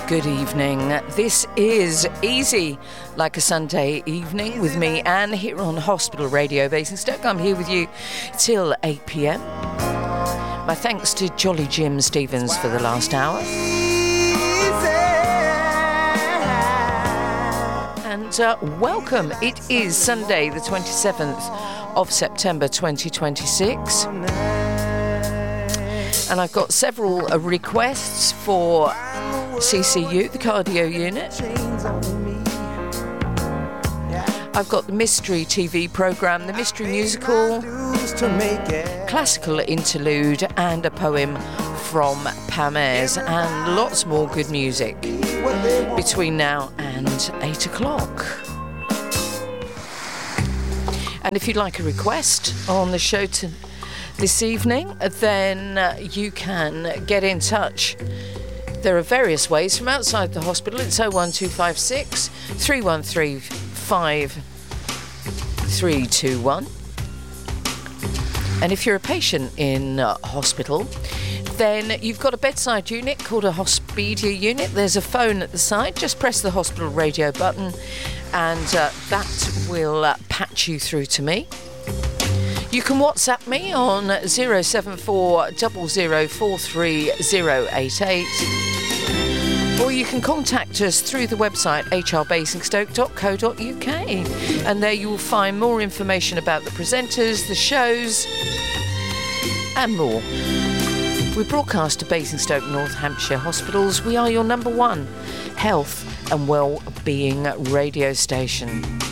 Good evening. This is Easy Like a Sunday Evening with me, Anne, here on Hospital Radio Basingstoke. I'm here with you till 8 p.m. My thanks to Jolly Jim Stevens for the last hour. And welcome. It is Sunday, the 27th of September 2026. And I've got several requests for CCU, the cardio unit. I've got the mystery TV programme, the mystery musical, classical interlude, and a poem from Pamez, and lots more good music between now and 8 o'clock. And if you'd like a request on the show this evening, then you can get in touch. There are various ways from outside the hospital. It's 01256 313 5321. And if you're a patient in hospital, then you've got a bedside unit called a Hospidia unit. There's a phone at the side. Just press the hospital radio button and that will patch you through to me. You can WhatsApp me on 074 0043088, or you can contact us through the website hrbasingstoke.co.uk, and there you will find more information about the presenters, the shows, and more. We broadcast to Basingstoke, North Hampshire hospitals. We are your number one health and well-being radio station.